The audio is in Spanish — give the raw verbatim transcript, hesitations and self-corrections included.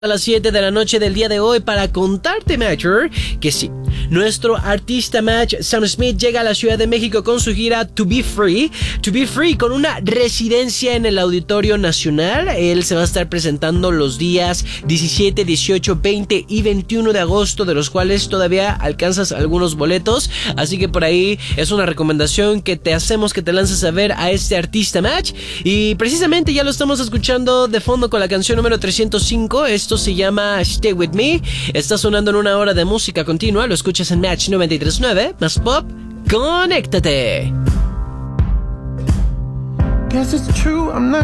A las siete de la noche del día de hoy para contarte, Matcher, que sí, nuestro artista Match, Sam Smith, llega a la Ciudad de México con su gira To Be Free, To Be Free con una residencia en el Auditorio Nacional. Él se va a estar presentando los días diecisiete, dieciocho, veinte y veintiuno de agosto, de los cuales todavía alcanzas algunos boletos, así que por ahí es una recomendación que te hacemos que te lances a ver a este artista Match. Y precisamente ya lo estamos escuchando de fondo con la canción número trescientos cinco. Esto se llama Stay With Me. Está sonando en una hora de música continua. Lo escuchas en Match noventa y tres punto nueve. Más pop, conéctate. Guess it's true, I'm not